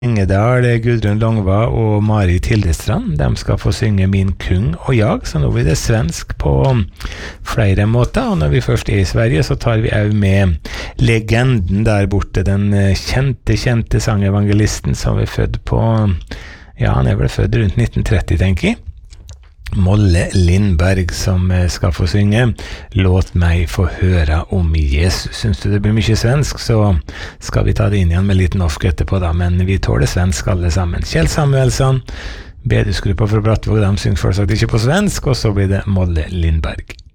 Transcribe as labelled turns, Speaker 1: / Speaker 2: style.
Speaker 1: Ingedal, Gudrun Långva og Marit Hildestrand, de skal få synge Min kung og jag, så nå blir det svensk på flere måter, og når vi først er i Sverige, så tar vi også med legenden der borte, den kjente sangevangelisten som er født på, ja, han er vel født rundt 1930, tenker jeg. Molle Lindberg som skal få synge Låt meg få høre om Jesus. Syns du det blir mye svensk, så skal vi ta det inn igjen med litt norsk etterpå da, men vi tåler svensk alle sammen. Kjell Samuelsson, bedehusgruppa fra Brattvåg, de synger selvsagt ikke på svensk, og så blir det Molle Lindberg.